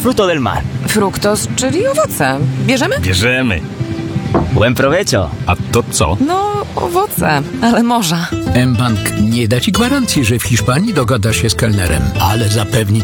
fruto del mar. Fruktos, czyli owoce. Bierzemy? Bierzemy. Buen provecho. A to co? No, owoce, ale morza. mBank nie da ci gwarancji, że w Hiszpanii dogada się z kelnerem, ale zapewni